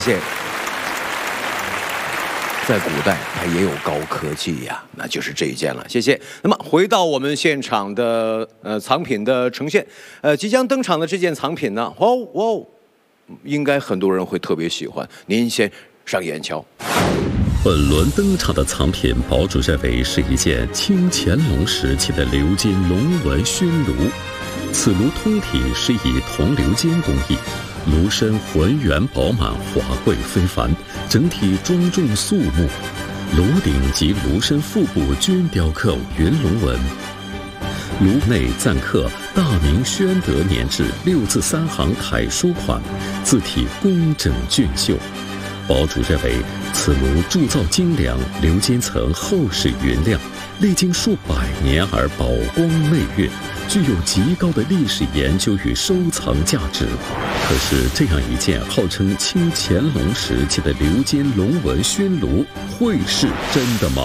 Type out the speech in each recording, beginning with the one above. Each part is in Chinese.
谢谢。在古代它也有高科技呀，那就是这一件了。谢谢。那么回到我们现场的藏品的呈现，即将登场的这件藏品呢，应该很多人会特别喜欢。您先上眼瞧。 本轮登场的藏品，堡主认为是一件清乾隆时期的鎏金龙纹熏炉。此炉通体是以铜鎏金工艺。炉身浑圆饱满，华贵非凡，整体庄重肃穆。炉顶及炉身腹部均雕刻云龙纹。炉内暂刻“大明宣德年制”6字3行楷书款，字体工整俊秀。堡主认为，此炉铸造精良，鎏金层厚实匀亮，历经数百年而宝光媚月，具有极高的历史研究与收藏价值。可是，这样一件号称清乾隆时期的鎏金龙纹熏炉，会是真的吗？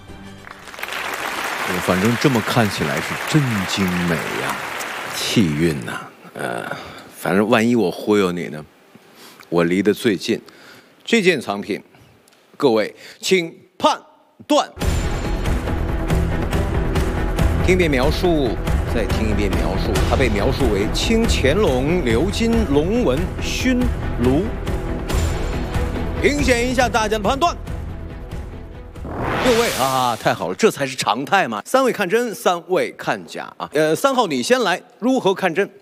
反正这么看起来是真精美呀，气韵呐。反正万一我忽悠你呢，我离得最近。这件藏品，各位请判断。听一遍描述，再听一遍描述。它被描述为清乾隆鎏金龙纹熏炉。评选一下大家的判断。6位啊，太好了，这才是常态嘛。3位看真，3位看假啊。3号你先来，如何看真？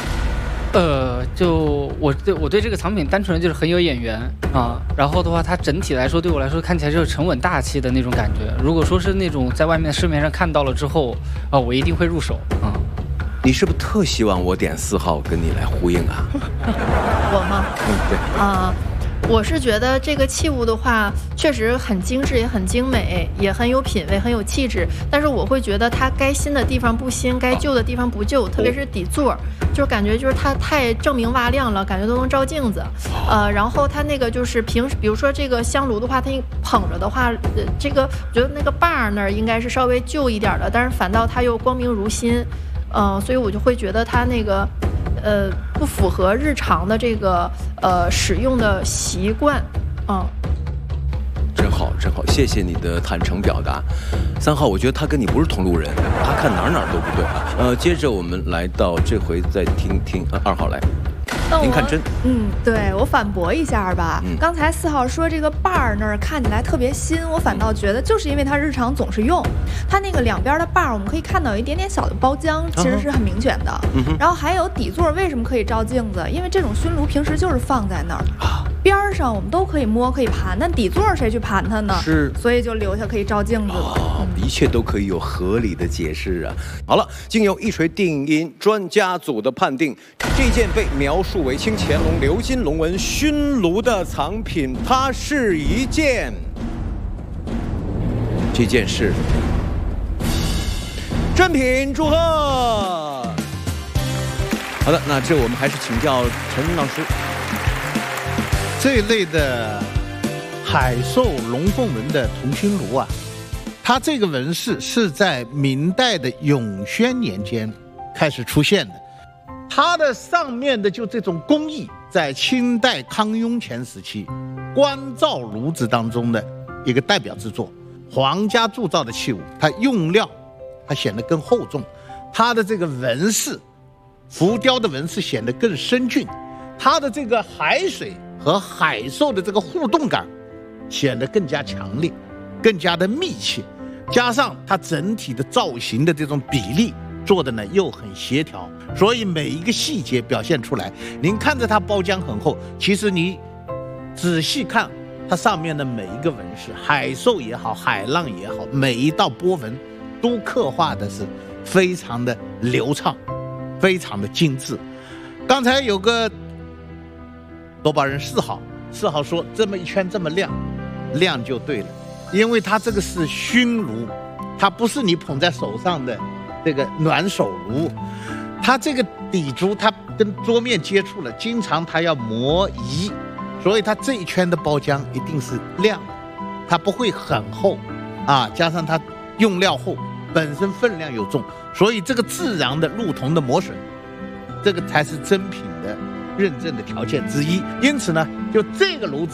就我对这个藏品单纯的就是很有眼缘啊，然后的话，它整体来说对我来说看起来就是沉稳大气的那种感觉。如果说是那种在外面市面上看到了之后啊，我一定会入手啊。 你是不是特希望我点4号跟你来呼应啊？ 我吗？ 对啊。我是觉得这个器物的话，确实很精致，也很精美，也很有品味，很有气质。但是我会觉得它该新的地方不新，该旧的地方不旧，特别是底座，就是感觉就是它太锃明瓦亮了，感觉都能照镜子。然后它那个就是比如说这个香炉的话，它捧着的话，这个我觉得那个把那儿应该是稍微旧一点的，但是反倒它又光明如新。所以我就会觉得它那个。不符合日常的这个使用的习惯， 真好，真好，谢谢你的坦诚表达。3号，我觉得他跟你不是同路人，他看哪都不对啊。接着我们来到这回再听听2号来。您看真， 对，我反驳一下吧。刚才4号说这个把儿那儿看起来特别新，我反倒觉得就是因为它日常总是用，它那个两边的把儿我们可以看到有一点点小的包浆，其实是很明显的。然后还有底座为什么可以照镜子？因为这种熏炉平时就是放在那儿，边上我们都可以摸可以盘，但底座谁去盘它呢？ 是， 所以就留下可以照镜子了。 一切都可以有合理的解释啊。好了，经由一锤定音专家组的判定，这件被描述为清乾隆鎏金龙纹熏炉的藏品，它是一件，这件是真品，祝贺！好的，那这我们还是请教陈老师。 这一类的海兽龙凤纹的铜熏炉啊，它这个纹饰是在明代的永宣年间开始出现的。它的上面的就这种工艺，在清代康雍乾时期官造炉子当中的一个代表之作。皇家铸造的器物，它用料它显得更厚重，它的这个纹饰浮雕的纹饰显得更深峻，它的这个海水和海兽的这个互动感显得更加强烈，更加的密切，加上它整体的造型的这种比例做的呢又很协调，所以每一个细节表现出来，您看着它包浆很厚，其实你仔细看它上面的每一个纹饰，海兽也好，海浪也好，每一道波纹都刻画的是非常的流畅，非常的精致。刚才有个夺宝人4号说这么一圈这么亮，亮就对了，因为它这个是熏炉，它不是你捧在手上的这个暖手炉，它这个底珠它跟桌面接触了，经常它要磨移，所以它这一圈的包浆一定是亮的，它不会很厚啊，加上它用料厚，本身分量又重，所以这个自然的入铜的磨损，这个才是真品的认证的条件之一。因此呢， 就这个炉子